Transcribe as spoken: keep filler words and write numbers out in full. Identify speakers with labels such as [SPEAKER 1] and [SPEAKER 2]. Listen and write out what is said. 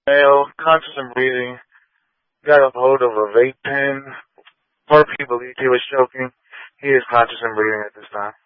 [SPEAKER 1] Male, conscious and breathing, got a hold of a vape pen. More people believed he was choking. He is conscious and breathing at this time.